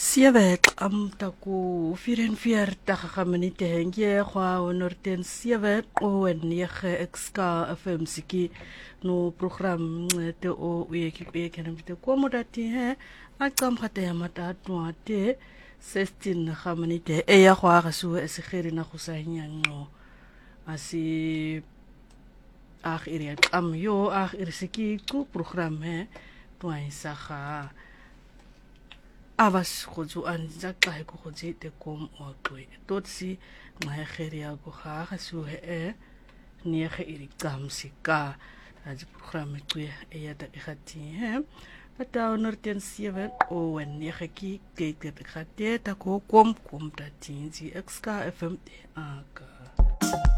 7 taku 44 minute hengie kwa onorten 7 o enige exka FM siki no program te o uyeki kenamite komodati he akam khate yamata tuate 16 minute eya kwa gasu esikhiri na khusanya ngo asi iri am yo iri siki ku program he tuaisa kha avas khotsu anza xa ko khotsi te kom otwe totsi ngai kheria go kha su he ni khe iri tsamsika az program twe ya da khati he ata onorten 7 o wen ni khe ki ke te khate ta ko kom ta tinzi xka fm aka